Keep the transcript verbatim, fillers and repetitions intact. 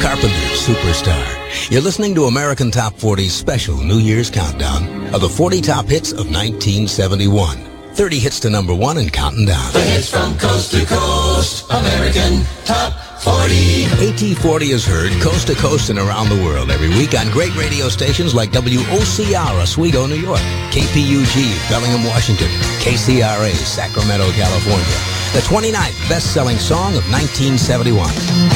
Carpenter's Superstar. You're listening to American Top forty's special New Year's countdown of the forty top hits of nineteen seventy-one. thirty hits to number one and counting down. The hits from coast to coast, American Top forty. A T forty is heard coast to coast and around the world every week on great radio stations like W O C R Oswego, New York, K P U G Bellingham, Washington, K C R A Sacramento, California. The twenty-ninth best-selling song of nineteen seventy-one.